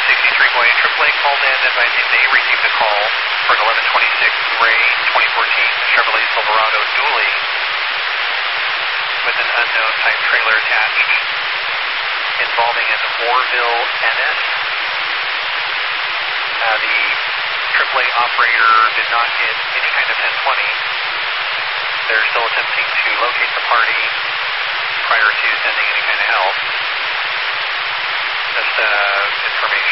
Freeway, AAA called in advising they received a call for an 1126 gray 2014 Chevrolet Silverado dually with an unknown type trailer attached involving an Orville NS. The AAA operator did not get any kind of 1020. They're still attempting to locate the party prior to sending any kind of help. Just information